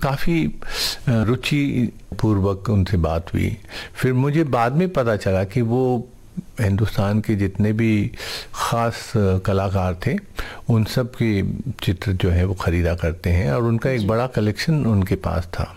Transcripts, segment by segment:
काफ़ी रुचि पूर्वक उनसे बात हुई। फिर मुझे बाद में पता चला कि वो हिंदुस्तान के जितने भी ख़ास कलाकार थे उन सब के चित्र जो है वो ख़रीदा करते हैं और उनका एक बड़ा कलेक्शन उनके पास था।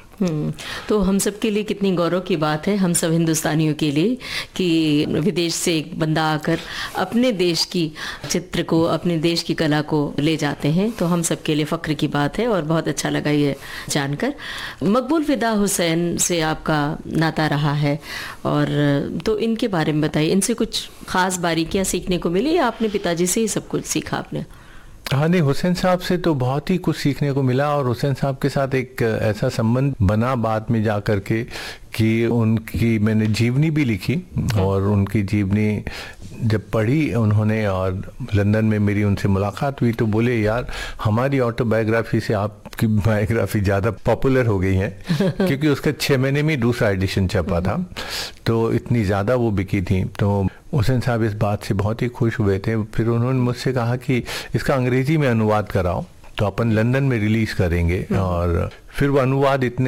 तो हम सब के लिए कितनी गौरव की बात है, हम सब हिंदुस्तानियों के लिए, कि विदेश से एक बंदा आकर अपने देश की चित्र को, अपने देश की कला को ले जाते हैं। तो हम सब के लिए फ़ख्र की बात है और बहुत अच्छा लगा ये जानकर। मकबूल फ़िदा हुसैन से आपका नाता रहा है, और तो इनके बारे में बताइए, इनसे कुछ ख़ास बारीकियाँ सीखने को मिली या आपने पिताजी से ही सब कुछ सीखा आपने? हाँ नहीं, हुसैन साहब से तो बहुत ही कुछ सीखने को मिला और हुसैन साहब के साथ एक ऐसा संबंध बना बाद में जा कर के कि उनकी मैंने जीवनी भी लिखी और उनकी जीवनी जब पढ़ी उन्होंने और लंदन में मेरी उनसे मुलाकात हुई तो बोले यार हमारी ऑटोबायोग्राफी से आपकी बायोग्राफी ज़्यादा पॉपुलर हो गई है क्योंकि उसका 6 महीने में दूसरा एडिशन छपा था तो इतनी ज़्यादा वो बिकी थी। तो हुसैन साहब इस बात से बहुत ही खुश हुए थे। फिर उन्होंने मुझसे कहा कि इसका अंग्रेज़ी में अनुवाद कराओ तो अपन लंदन में रिलीज़ करेंगे। और फिर वो अनुवाद इतने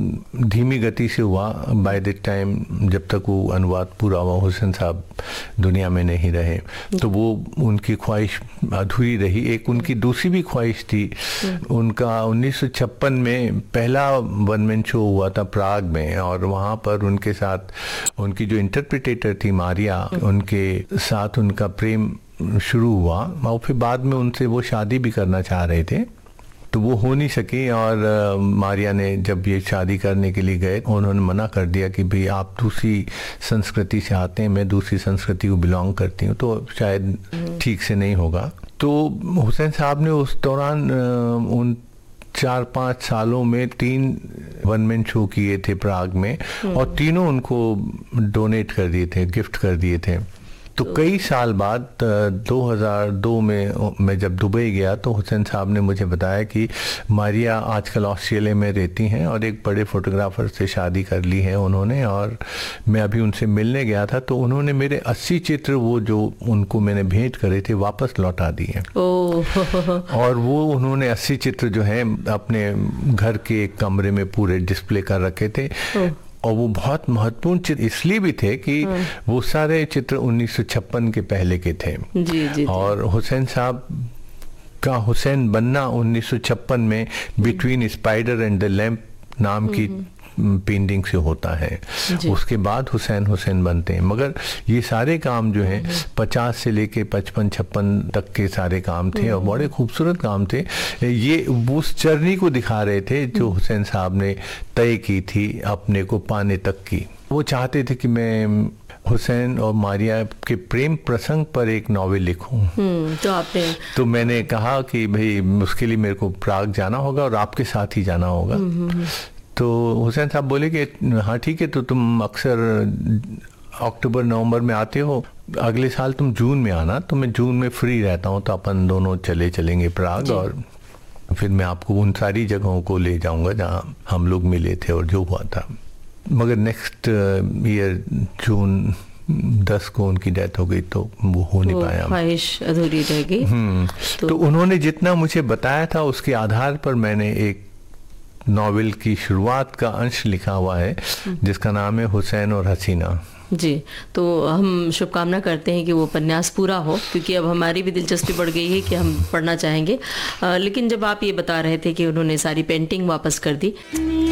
धीमी गति से हुआ, बाय द टाइम जब तक वो अनुवाद पूरा हुआ हुसैन साहब दुनिया में नहीं रहे, तो वो उनकी ख्वाहिश अधूरी रही। एक उनकी दूसरी भी ख्वाहिश थी, उनका 1956 में पहला वन मैन शो हुआ था प्राग में और वहाँ पर उनके साथ उनकी जो इंटरप्रिटेटर थी मारिया, उनके साथ उनका प्रेम शुरू हुआ और फिर बाद में उनसे वो शादी भी करना चाह रहे थे तो वो हो नहीं सकी। और मारिया ने जब ये शादी करने के लिए गए उन्होंने मना कर दिया कि भाई आप दूसरी संस्कृति से आते हैं, मैं दूसरी संस्कृति को बिलोंग करती हूँ तो शायद ठीक से नहीं होगा। तो हुसैन साहब ने उस दौरान उन 4-5 सालों में 3 वन मैन शो किए थे प्राग में और तीनों उनको डोनेट कर दिए थे, गिफ्ट कर दिए थे। तो कई साल बाद 2002 में मैं जब दुबई गया तो हुसैन साहब ने मुझे बताया कि मारिया आजकल ऑस्ट्रेलिया में रहती हैं और एक बड़े फोटोग्राफर से शादी कर ली है उन्होंने। और मैं अभी उनसे मिलने गया था तो उन्होंने मेरे 80 चित्र वो जो उनको मैंने भेंट करे थे वापस लौटा दिए। और वो उन्होंने 80 चित्र जो हैं अपने घर के एक कमरे में पूरे डिस्प्ले कर रखे थे। और वो बहुत महत्वपूर्ण चित्र इसलिए भी थे कि वो सारे चित्र 1956 के पहले के थे। जी। और हुसैन साहब का हुसैन बनना 1956 में between spider and the lamp नाम की पेंटिंग से होता है। उसके बाद हुसैन बनते हैं। मगर ये सारे काम जो हैं 50 से लेके 55-56 तक के सारे काम थे और बड़े खूबसूरत काम थे। ये उस जर्नी को दिखा रहे थे जो हुसैन साहब ने तय की थी अपने को पाने तक की। वो चाहते थे कि मैं हुसैन और मारिया के प्रेम प्रसंग पर एक नॉवेल लिखूं। तो मैंने कहा कि भाई उसके लिए मेरे को प्राग जाना होगा और आपके साथ ही जाना होगा। तो हुसैन साहब बोले कि हाँ ठीक है, तो तुम अक्सर अक्टूबर-नवंबर में आते हो, अगले साल तुम जून में आना, तो मैं जून में फ्री रहता हूँ तो अपन दोनों चलेंगे प्राग और फिर मैं आपको उन सारी जगहों को ले जाऊंगा जहाँ हम लोग मिले थे और जो हुआ था। मगर नेक्स्ट ईयर जून 10 को उनकी डेथ हो गई तो वो हो नहीं पाया, ख्वाहिश अधूरी रह गई। तो उन्होंने जितना मुझे बताया था उसके आधार पर मैंने एक नॉवेल की शुरुआत का अंश लिखा हुआ है जिसका नाम है हुसैन और हसीना। जी, तो हम शुभकामना करते हैं कि वो उपन्यास पूरा हो, क्योंकि अब हमारी भी दिलचस्पी बढ़ गई है कि हम पढ़ना चाहेंगे। लेकिन जब आप ये बता रहे थे कि उन्होंने सारी पेंटिंग वापस कर दी,